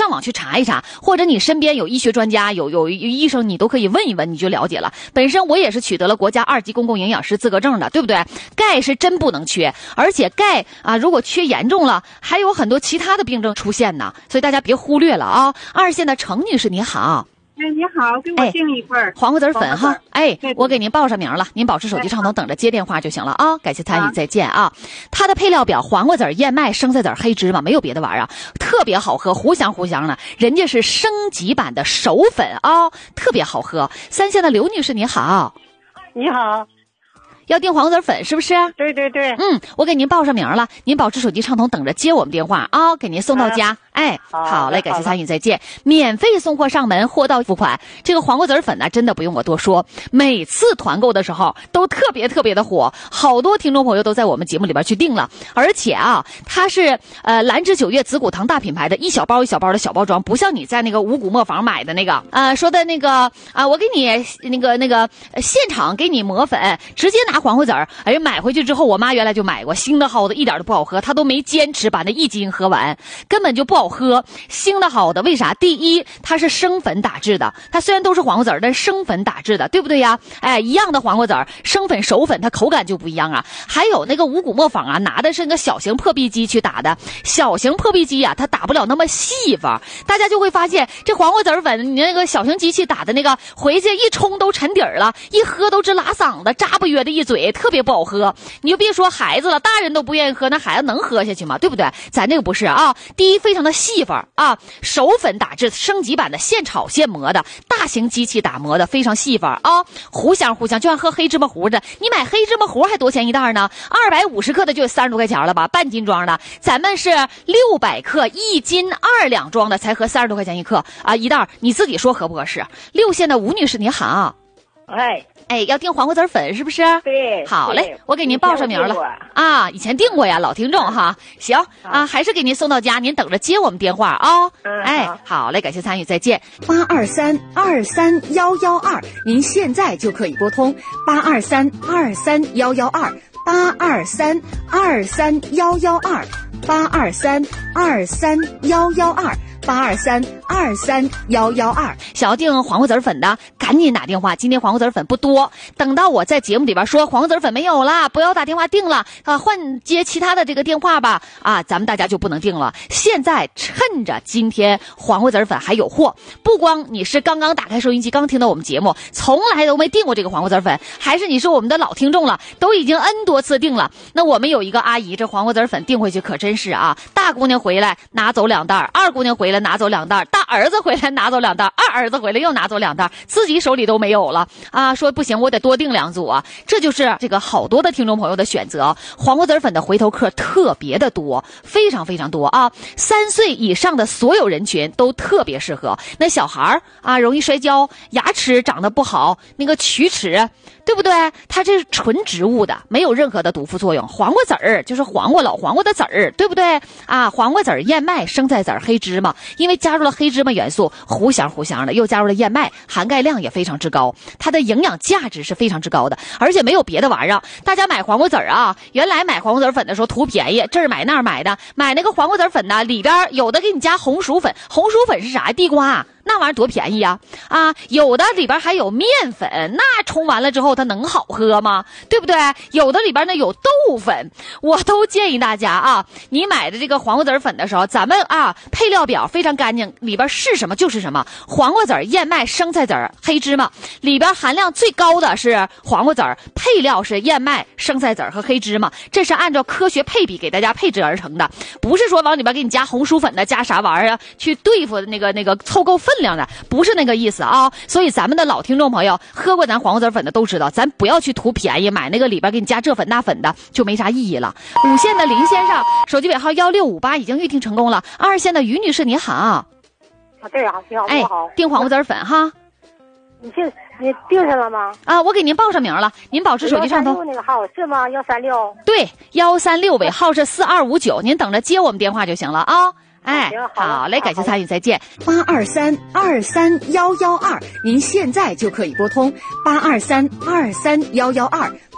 上网去查一查，或者你身边有医学专家，有医生，你都可以问一问，你就了解了。本身我也是取得了国家2级公共营养师资格证的，对不对？钙是真不能缺，而且钙啊，如果缺严重了，还有很多其他的病症出现呢，所以大家别忽略了啊。2线的程女士你好。 你好，给我订一份黄瓜籽粉哈。 对， 我给您报上名了，您保持手机畅通，等着接电话就行了啊。感谢参与，再见啊。它的配料表：黄瓜籽、燕麦、生菜籽、黑芝麻，没有别的玩意儿，特别好喝，糊香的。人家是升级版的熟粉啊，特别好喝。3线的刘女士你好。 你好。 要订黄瓜籽粉是不是？ 对。 我给您报上名了，您保持手机畅通，等着接我们电话啊，给您送到家。好嘞，感谢参与，再见。免费送货上门，货到付款。这个黄瓜籽粉呢，真的不用我多说，每次团购的时候都特别的火，好多听众朋友都在我们节目里边去订了。而且啊，它是兰芝9月紫骨堂大品牌的一小包一小包的小包装，不像你在那个五谷磨坊买的那个说的那个我给你那个现场给你磨粉，直接拿黄瓜籽儿。哎呀，买回去之后，我妈原来就买过，腥的好的一点都不好喝，她都没坚持把那1斤喝完，根本就不好喝。腥的好的，为啥？第一，它是生粉打制的，它虽然都是黄瓜籽儿，但是生粉打制的，对不对呀？一样的黄瓜籽儿，生粉熟粉，它口感就不一样啊。还有那个五谷磨坊啊，拿的是那个小型破壁机去打的，小型破壁机啊，它打不了那么细法，大家就会发现这黄瓜籽粉，你那个小型机器打的那个，回去一冲都沉底儿了，一喝都直拉嗓子，扎不约的一嘴，特别不好喝。你就别说孩子了，大人都不愿意喝，那孩子能喝下去吗？对不对？咱这个不是啊。第一，非常的细法啊，熟粉打制升级版的，现炒现磨的，大型机器打磨的，非常细法啊，糊香，就像喝黑芝麻糊的。你买黑芝麻糊还多钱一袋呢？250克的就30多块钱了吧，半斤装的。咱们是600克1斤2两装的，才合30多块钱一克啊一袋。你自己说合不合适？6线的吴女士你好。要订黄瓜籽粉是不是？ 对。 好嘞，我给您报上名了啊，以前订过呀，老听众哈。行啊，还是给您送到家，您等着接我们电话啊。好嘞，感谢参与，再见。 823-23112，您现在就可以拨通823-23112，823-23112，823-23112，823-23112。 想要订黄瓜籽粉的，赶紧打电话。今天黄瓜籽粉不多，等到我在节目里边说黄瓜籽粉没有了，不要打电话订了啊，换接其他的这个电话吧啊，咱们大家就不能订了。现在趁着今天黄瓜籽粉还有货，不光你是刚刚打开收音机刚听到我们节目，从来都没订过这个黄瓜籽粉，还是你是我们的老听众了，都已经 N 多次订了。那我们有一个阿姨，这黄瓜籽粉订回去可真是啊，大姑娘回来拿走2袋，二姑娘回来拿走2袋，大儿子回来拿走2袋，二儿子回来又拿走2袋，自己手里都没有了啊！说不行，我得多订2组啊！这就是这个好多的听众朋友的选择。黄瓜籽粉的回头客特别的多，非常多啊！3岁以上的所有人群都特别适合。那小孩啊，容易摔跤，牙齿长得不好，那个龋齿，对不对？它这是纯植物的，没有任何的毒副作用。黄瓜籽儿就是老黄瓜的籽儿，对不对啊？黄瓜籽儿、燕麦、生菜籽儿、黑芝麻，因为加入了黑芝麻元素，糊香的，又加入了燕麦，含钙量也非常之高，它的营养价值是非常之高的，而且没有别的玩意儿。大家买黄瓜籽儿啊，原来买黄瓜籽粉的时候图便宜，这儿买那儿买的，买那个黄瓜籽粉呢，里边有的给你加红薯粉，红薯粉是啥？地瓜。那玩意儿多便宜呀！有的里边还有面粉，那冲完了之后它能好喝吗？对不对？有的里边呢有豆粉，我都建议大家啊，你买的这个黄瓜籽粉的时候，咱们配料表非常干净，里边是什么就是什么。黄瓜籽、燕麦、生菜籽、黑芝麻，里边含量最高的是黄瓜籽，配料是燕麦、生菜籽和黑芝麻，这是按照科学配比给大家配置而成的，不是说往里边给你加红薯粉的，加啥玩意儿去对付那个凑够分量的，不是那个意思啊。所以咱们的老听众朋友喝过咱黄瓜籽粉的都知道，咱不要去图便宜，买那个里边给你加这粉那粉的就没啥意义了。5线的林先生，手机尾号1658已经预订成功了。2线的于女士你好。 对啊，你好，你好。 订黄瓜籽粉哈。 你订上了吗？ 我给您报上名了，您保持手机畅通。 136那个号是吗？136。 对，136尾号是4259，您等着接我们电话就行了啊。好嘞，感谢参与，再见。 823-23112，您现在就可以拨通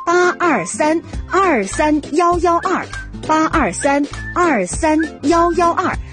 823-23112，823-23112，823-23112。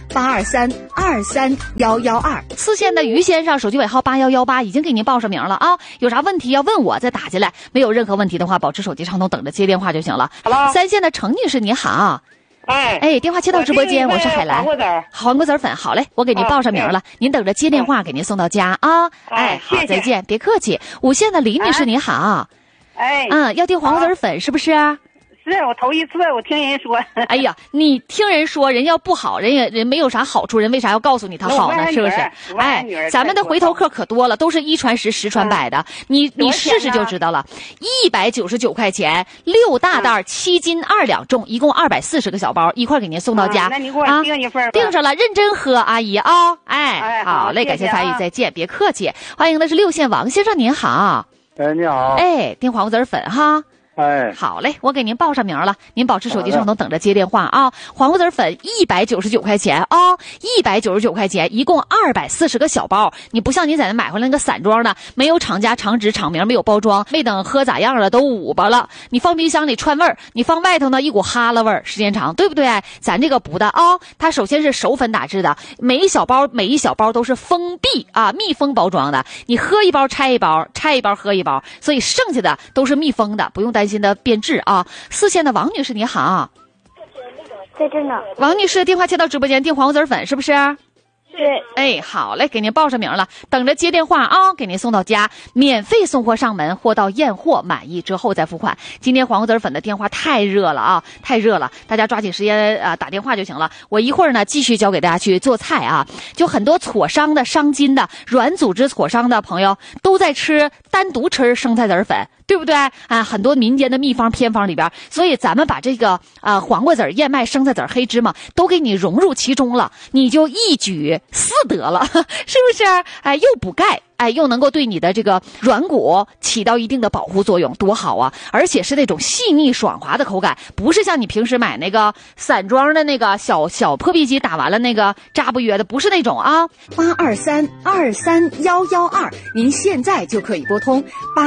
823231122。 4线的于先生，手机尾号8118，已经给您报上名了啊。有啥问题要问我，再打进来。没有任何问题的话，保持手机畅通，等着接电话就行了。3线的程女士，你好。哎，电话接到直播间，我是海兰。黄瓜子粉，好嘞，我给您报上名了，您等着接电话，给您送到家啊。哎，好，再见，别客气。5线的李女士，你好。要订黄瓜子粉是不是？ 是我头一次，我听人说。 哎呀，你听人说人要不好，人没有啥好处，人为啥要告诉你他好呢？是不是？哎，咱们的回头客可多了，都是1传10，10传100的。你试试就知道了。199块钱，6大袋，7斤2两重，一共240个小包，一块给您送到家。 那你给我订一份吧。 订上了，认真喝，阿姨啊。哎，好嘞，感谢参与，再见，别客气。欢迎的是6线王先生，您好。 哎，你好。 哎，订黄瓜子粉哈。 哎， 好嘞，我给您报上名了，您保持手机上都等着接电话啊。黄瓜子粉199块钱啊，199块钱，一共240个小包。你不像你在那买回来那个散装的，没有厂家、厂址、厂名，没有包装，没等喝咋样了都捂巴了。你放冰箱里串味儿，你放外头呢一股哈喇味儿，时间长，对不对？咱这个不的啊，它首先是手粉打制的，每一小包都是封闭啊，密封包装的。你喝一包拆一包，拆一包喝一包，所以剩下的都是密封的，不用担心的变质啊。4线的王女士你好。 在这呢。 王女士，电话接到直播间，订黄瓜子粉是不是？ 对。 哎，好嘞，给您报上名了，等着接电话啊，给您送到家，免费送货上门，货到验货满意之后再付款。今天黄瓜子粉的电话太热了啊，太热了，大家抓紧时间打电话就行了。我一会儿呢继续教给大家去做菜啊。就很多挫伤的、伤筋的、软组织挫伤的朋友都在单独吃生菜籽粉，对不对啊？很多民间的秘方偏方里边，所以咱们把这个黄瓜籽、燕麦、生菜籽、黑芝麻都给你融入其中了，你就一举4得了，是不是？哎，又补钙，哎，又能够对你的这个软骨起到一定的保护作用，多好啊！而且是那种细腻爽滑的口感，不是像你平时买那个散装的那个小破壁机打完了那个扎不约的，不是那种啊。 823231122，您现在就可以拨通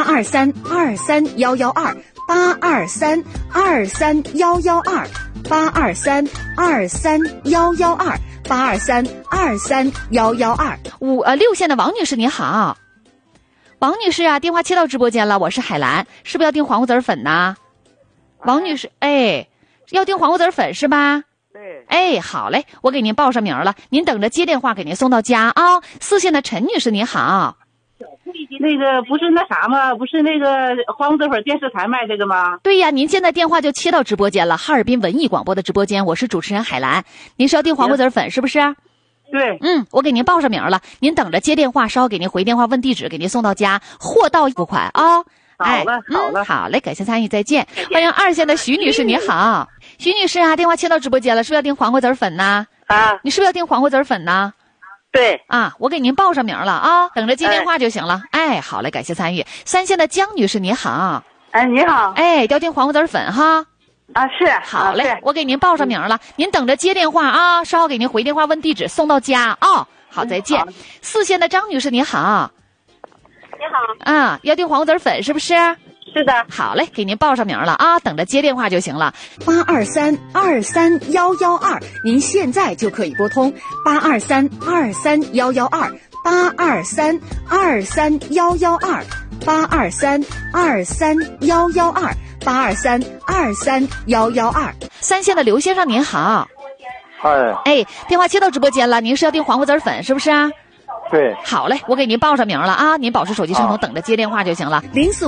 823231122，823231122，823231122。 6线的王女士你好。王女士啊，电话切到直播间了，我是海兰，是不是要订黄瓜子粉呢？王女士，哎，要订黄瓜子粉是吧？ 对。 哎，好嘞，我给您报上名了，您等着接电话，给您送到家啊。4线的陈女士你好。 那个不是那啥吗？不是那个黄瓜子粉电视台卖这个吗？ 对呀，您现在电话就切到直播间了，哈尔滨文艺广播的直播间，我是主持人海兰。您是要订黄瓜子粉是不是？ 对。 我给您报上名了，您等着接电话，稍后给您回电话问地址，给您送到家，货到付款啊。 好了，好了， 好嘞，感谢参与，再见。欢迎2线的徐女士，你好。徐女士啊，电话切到直播间了，是不是要订黄瓜子粉呢？ 啊， 你是不是要订黄瓜子粉呢？ 对。 啊，我给您报上名了啊，等着接电话就行了。哎，好嘞，感谢参与。3线的江女士，你好。 哎，你好。 哎，要订黄瓜子粉哈。 啊，是。 好嘞，我给您报上名了，您等着接电话啊，稍后给您回电话问地址，送到家啊。好，再见。4线的张女士，你好。 你好。 啊，要订黄瓜子粉是不是？ 是的。 好嘞，给您报上名了啊，等着接电话就行了。 823231122，您现在就可以拨通823231122，823231122，823231122。 3线的刘先生您好。哎，电话接到直播间了，您是要订黄瓜子粉是不是啊？ 对。 好嘞，我给您报上名了啊，您保持手机上头，等着接电话就行了。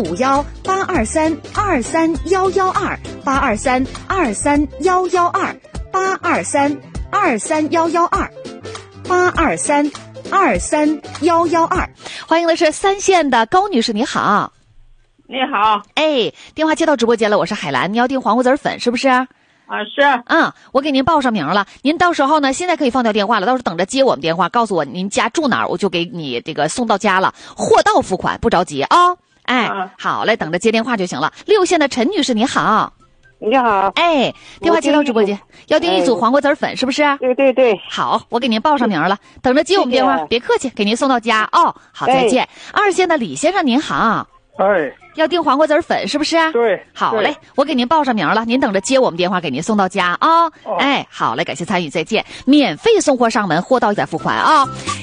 0451-823-231122，823-231122，823-231122。 欢迎的是3线的高女士，你好。 你好。 哎，电话接到直播间了，我是海兰，你要订黄瓜子粉是不是？ 啊，是。 我给您报上名了，您到时候呢，现在可以放掉电话了，到时候等着接我们电话，告诉我您家住哪儿，我就给你这个送到家了，货到付款，不着急啊。哎，好嘞，等着接电话就行了。6线的陈女士你好。 你好。 哎，电话接到直播间，要订一组黄瓜子粉是不是？ 对对对。 好，我给您报上名了，等着接我们电话，别客气，给您送到家哦。好，再见。2线的李先生您好。 哎， 要订黄瓜子粉是不是？ 对， 好嘞，我给您报上名了，您等着接我们电话，给您送到家啊。哎，好嘞，感谢参与，再见。免费送货上门，货到再付款啊。